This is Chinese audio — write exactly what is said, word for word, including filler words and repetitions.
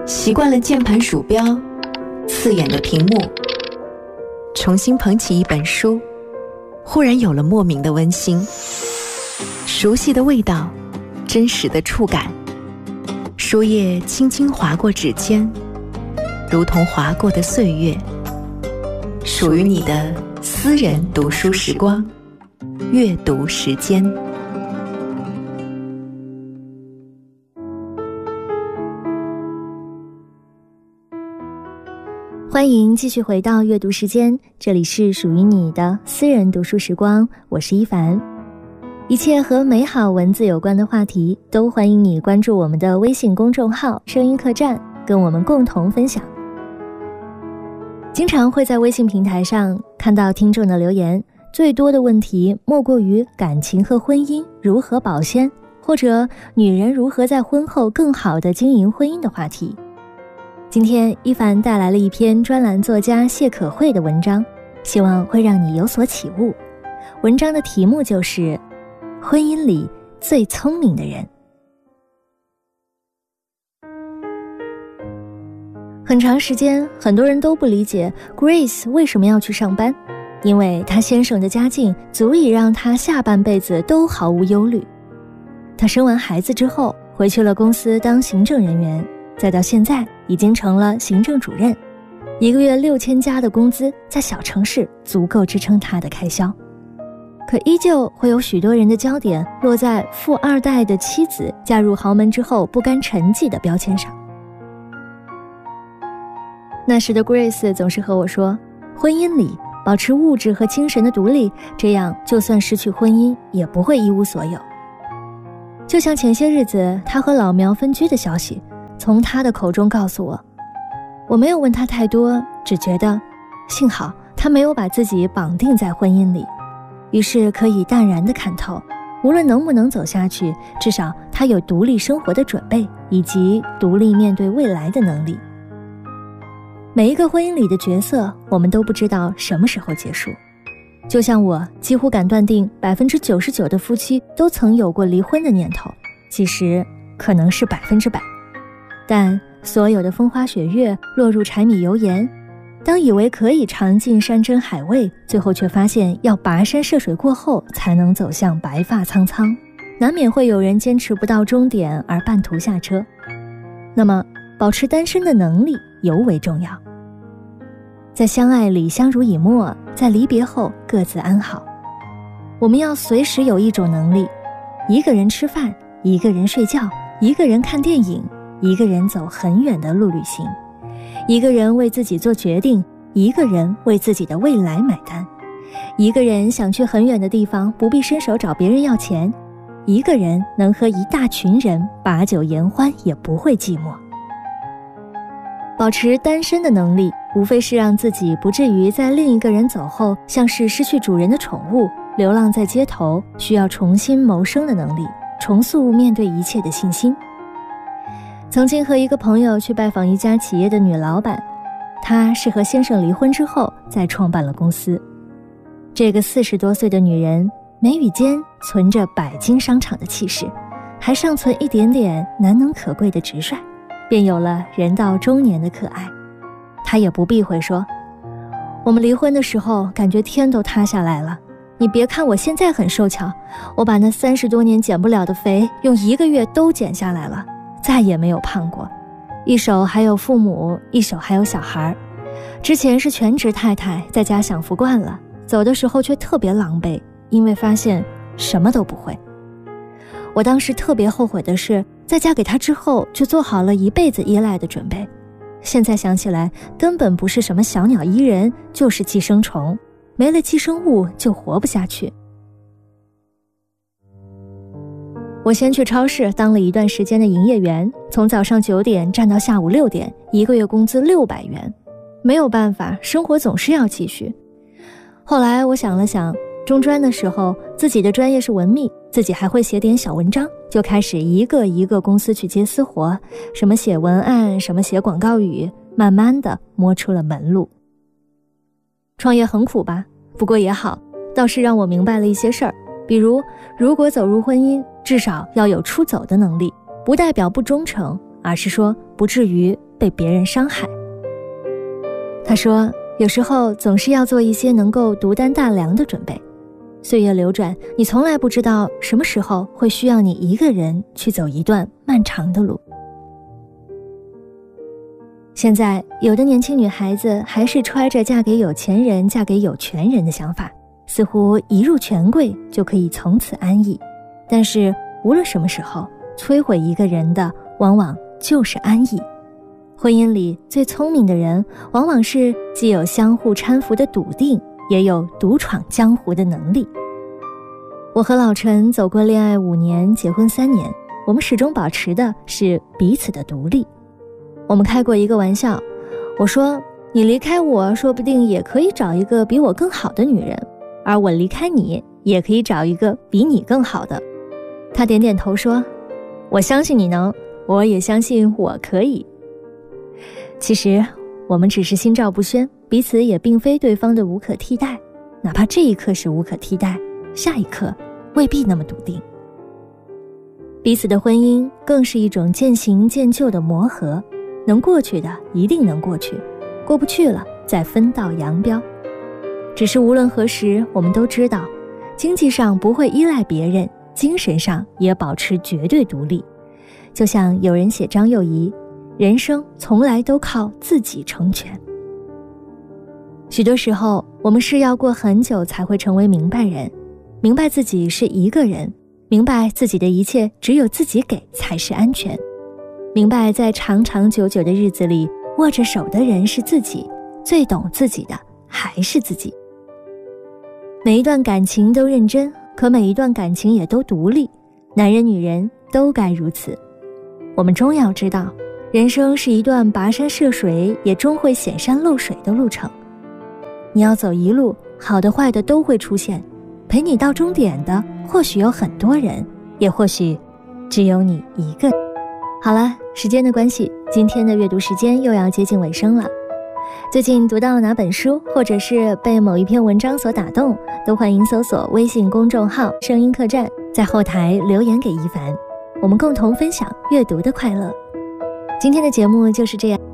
习惯了键盘鼠标，刺眼的屏幕，重新捧起一本书，忽然有了莫名的温馨。熟悉的味道，真实的触感，书页轻轻划过指尖，如同划过的岁月，属于你的私人读书时光，阅读时间。 欢迎继续回到阅读时间，这里是属于你的私人读书时光，我是一凡。一切和美好文字有关的话题，都欢迎你关注我们的微信公众号声音客栈，跟我们共同分享。经常会在微信平台上看到听众的留言，最多的问题莫过于感情和婚姻如何保鲜，或者女人如何在婚后更好地经营婚姻的话题。今天一凡带来了一篇专栏作家谢可慧的文章，希望会让你有所启悟。文章的题目就是婚姻里最聪明的人。很长时间，很多人都不理解 Grace 为什么要去上班，因为她先生的家境足以让她下半辈子都毫无忧虑。她生完孩子之后，回去了公司当行政人员，再到现在已经成了行政主任，一个月六千加的工资，在小城市足够支撑她的开销。可依旧会有许多人的焦点落在富二代的妻子嫁入豪门之后不甘沉寂的标签上。那时的 Grace 总是和我说，婚姻里保持物质和精神的独立，这样就算失去婚姻也不会一无所有。就像前些日子她和老苗分居的消息从他的口中告诉我，我没有问他太多，只觉得幸好他没有把自己绑定在婚姻里，于是可以淡然地看透，无论能不能走下去，至少他有独立生活的准备，以及独立面对未来的能力。每一个婚姻里的角色，我们都不知道什么时候结束。就像我几乎敢断定 百分之九十九 的夫妻都曾有过离婚的念头，其实可能是百分之百。但所有的风花雪月落入柴米油盐，当以为可以尝尽山珍海味，最后却发现要跋山涉水过后才能走向白发苍苍，难免会有人坚持不到终点而半途下车。那么保持单身的能力尤为重要，在相爱里相濡以沫，在离别后各自安好。我们要随时有一种能力，一个人吃饭，一个人睡觉，一个人看电影，一个人走很远的路旅行，一个人为自己做决定，一个人为自己的未来买单，一个人想去很远的地方不必伸手找别人要钱，一个人能和一大群人把酒言欢也不会寂寞。保持单身的能力，无非是让自己不至于在另一个人走后像是失去主人的宠物，流浪在街头，需要重新谋生的能力，重塑面对一切的信心。曾经和一个朋友去拜访一家企业的女老板，她是和先生离婚之后再创办了公司。这个四十多岁的女人，眉宇间存着百金商场的气势，还尚存一点点难能可贵的直率，便有了人到中年的可爱。她也不避讳说，我们离婚的时候感觉天都塌下来了，你别看我现在很瘦巧，我把那三十多年减不了的肥用一个月都减下来了，再也没有胖过，一手还有父母，一手还有小孩。之前是全职太太，在家享福惯了，走的时候却特别狼狈，因为发现什么都不会。我当时特别后悔的是，在嫁给他之后就做好了一辈子依赖的准备，现在想起来根本不是什么小鸟依人，就是寄生虫，没了寄生物就活不下去。我先去超市当了一段时间的营业员，从早上九点站到下午六点，一个月工资六百元。没有办法，生活总是要继续。后来我想了想，中专的时候自己的专业是文秘，自己还会写点小文章，就开始一个一个公司去接私活，什么写文案，什么写广告语，慢慢的摸出了门路。创业很苦吧，不过也好，倒是让我明白了一些事儿，比如如果走入婚姻，至少要有出走的能力，不代表不忠诚， 而是说不至于被别人伤害。他说，有时候总是要做一些能够独担大梁的准备。岁月流转，你从来不知道什么时候会需要你一个人去走一段漫长的路。现在有的年轻女孩子还是揣着嫁给有钱人、嫁给有权人的想法，似乎一入权贵就可以从此安逸。但是无论什么时候，摧毁一个人的往往就是安逸。婚姻里最聪明的人，往往是既有相互搀扶的笃定，也有独闯江湖的能力。我和老陈走过恋爱五年，结婚三年，我们始终保持的是彼此的独立。我们开过一个玩笑，我说，你离开我，说不定也可以找一个比我更好的女人，而我离开你，也可以找一个比你更好的。他点点头说，我相信你能，我也相信我可以。其实我们只是心照不宣，彼此也并非对方的无可替代，哪怕这一刻是无可替代，下一刻未必那么笃定。彼此的婚姻更是一种渐行渐就的磨合，能过去的一定能过去，过不去了再分道扬镳。只是无论何时，我们都知道，经济上不会依赖别人，精神上也保持绝对独立。就像有人写张幼仪，人生从来都靠自己成全。许多时候，我们是要过很久才会成为明白人，明白自己是一个人，明白自己的一切只有自己给才是安全，明白在长长久久的日子里，握着手的人是自己，最懂自己的还是自己。每一段感情都认真，可每一段感情也都独立，男人女人都该如此。我们终要知道，人生是一段跋山涉水，也终会显山露水的路程。你要走一路，好的坏的都会出现，陪你到终点的或许有很多人，也或许只有你一个人。好了，时间的关系，今天的阅读时间又要接近尾声了。最近读到哪本书，或者是被某一篇文章所打动，都欢迎搜索微信公众号声音客栈，在后台留言给一凡，我们共同分享阅读的快乐。今天的节目就是这样。